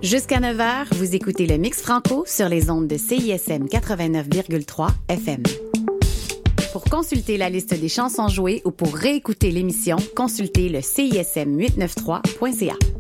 Jusqu'à 9 h, vous écoutez le Mix Franco sur les ondes de CISM 89,3 FM. Pour consulter la liste des chansons jouées ou pour réécouter l'émission, consultez le CISM893.ca.